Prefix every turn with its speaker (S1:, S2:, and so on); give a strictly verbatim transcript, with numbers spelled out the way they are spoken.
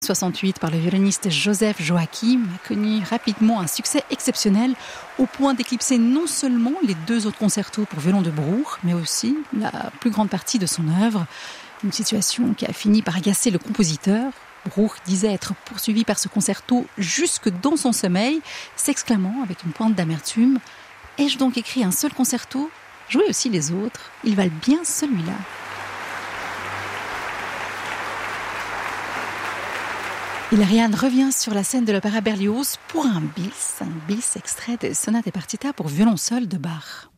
S1: soixante-huit par le violoniste Joseph Joachim a connu rapidement un succès exceptionnel au point d'éclipser non seulement les deux autres concertos pour violon de Bruch, mais aussi la plus grande partie de son œuvre. Une situation qui a fini par agacer le compositeur. Bruch disait être poursuivi par ce concerto jusque dans son sommeil, s'exclamant avec une pointe d'amertume « Ai-je donc écrit un seul concerto ? Jouez aussi les autres, ils valent bien celui-là ». Ilariane revient sur la scène de l'opéra Berlioz pour un bis, un bis extrait de Sonate et Partita pour violon seul de Bach.